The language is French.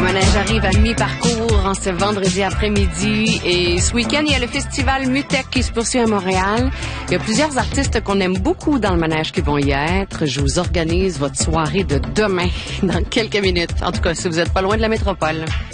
manège arrive à mi-parcours en ce vendredi après-midi et ce week-end, il y a le festival Mutec qui se poursuit à Montréal. Il y a plusieurs artistes qu'on aime beaucoup dans le manège qui vont y être. Je vous organise votre soirée de demain dans quelques minutes. En tout cas, si vous n'êtes pas loin de la métropole.